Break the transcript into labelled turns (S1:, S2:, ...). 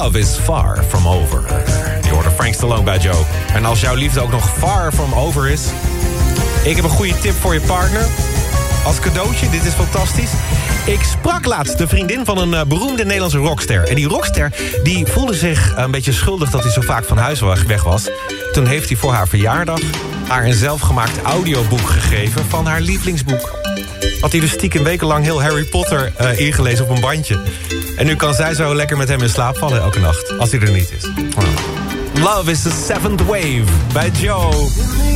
S1: Love is far from over. Je hoort Frank Stallone bij Joe. En als jouw liefde ook nog far from over is... ik heb een goede tip voor je partner. Als cadeautje, dit is fantastisch. Ik sprak laatst de vriendin van een beroemde Nederlandse rockster. En die rockster die voelde zich een beetje schuldig dat hij zo vaak van huis weg was. Toen heeft hij voor haar verjaardag haar een zelfgemaakt audioboek gegeven van haar lievelingsboek. Had hij dus stiekem wekenlang heel Harry Potter ingelezen op een bandje. En nu kan zij zo lekker met hem in slaap vallen elke nacht, als hij er niet is. Love is the seventh wave bij Joe.